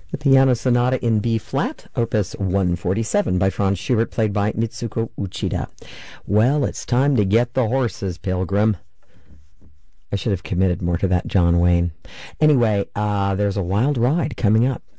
The Piano Sonata in B flat, Opus 147 by Franz Schubert, played by Mitsuko Uchida. Well, it's time to get the horses, Pilgrim. I should have committed more to that John Wayne. Anyway, there's a wild ride coming up